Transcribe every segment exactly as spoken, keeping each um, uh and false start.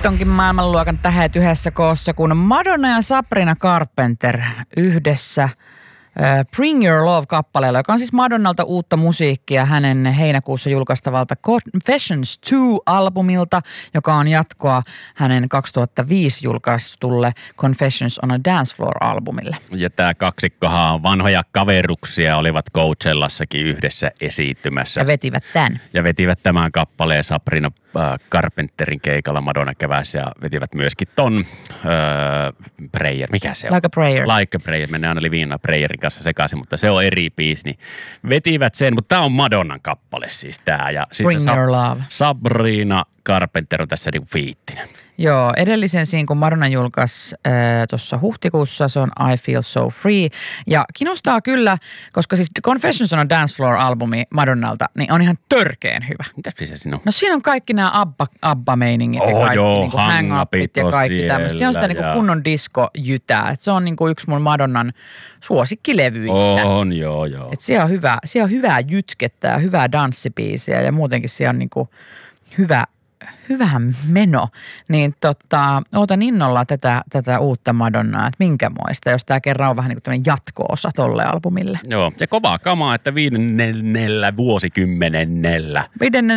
Nyt onkin maailmanluokan tähdet yhdessä koossa, kun Madonna ja Sabrina Carpenter yhdessä Bring Your Love-kappaleella, joka on siis Madonnalta uutta musiikkia hänen heinäkuussa julkaistavalta Confessions two-albumilta, joka on jatkoa hänen kaksituhattaviisi julkaistulle Confessions on a Dance Floor-albumille. Ja tämä kaksikkohan on vanhoja kaveruksia, olivat Coachellassakin yhdessä esiintymässä. Ja vetivät tämän. Ja vetivät tämän kappaleen Sabrina äh, Carpenterin keikalla Madonna kevässä ja vetivät myöskin ton äh, Prayer. Mikä se on? Like a Prayer. Like a Prayer. Mennään aina Liviina Prayerin kanssa sekaisin, mutta se on eri biisi. Niin vetivät sen, mutta tämä on Madonnan kappale siis tämä. Ja Bring Sab- Your Love. Sabrina Carpenter on tässä niinku fiittinen. Joo, edellisen siinä, kun Madonna julkaisi äh, tuossa huhtikuussa, se on I Feel So Free. Ja kiinnostaa kyllä, koska siis Confessions on a Dance Floor-albumi Madonnalta, niin on ihan törkeen hyvä. Mitäs se siinä on? No siinä on kaikki nämä Abba, Abba-meiningit Oh, ja kaikki joo, niin hang-upit ja kaikki tämmöistä. Se on sitä niin kuin kunnon disco-jytää. Et se on niin kuin yksi mun Madonnan suosikkilevyistä. On, joo, joo. Et siellä on hyvä, siellä on hyvää jytkettä ja hyvää danssibiisiä ja muutenkin siellä on niin kuin hyvä Hyvä meno, niin tota, ootan innolla tätä, tätä uutta Madonnaa, että minkämoista, jos tämä kerran on vähän niin kuin tämmöinen jatko-osa tolle albumille. Joo, ja kovaa kamaa, että viidennellä vuosikymmenennellä.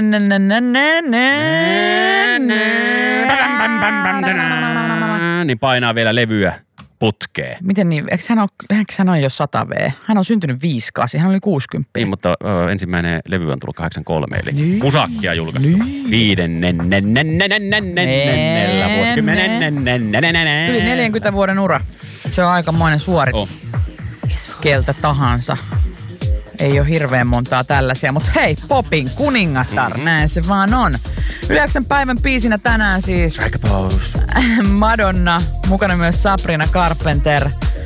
Niin painaa vielä levyä putkeen. Miten niin? Eikö hän ole, eikö hän ole jo sata V? Hän on syntynyt viisikymmentä, hän oli kuusikymmentä. Niin, mutta ö, ensimmäinen levy on tullut kahdeksankymmentäkolme, eli niin. Musakkia julkaistu. Niin. Viidennellä vuosikymmenen. Yli neljänkymmenen vuoden ura. Se on aikamoinen suoritus. Oh. Keltä tahansa. Ei ole hirveän montaa tällaisia, mutta hei, popin kuningatar, mm-hmm. näin se vaan on. Yhdeksän päivän biisinä tänään siis Madonna, mukana myös Sabrina Carpenter.